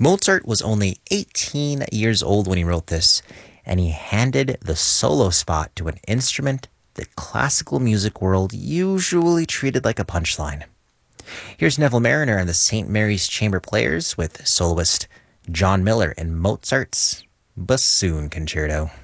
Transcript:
Mozart was only 18 years old when he wrote this, and he handed the solo spot to an instrument the classical music world usually treated like a punchline. Here's Neville Marriner and the St. Mary's Chamber Players with soloist John Miller in Mozart's Bassoon Concerto.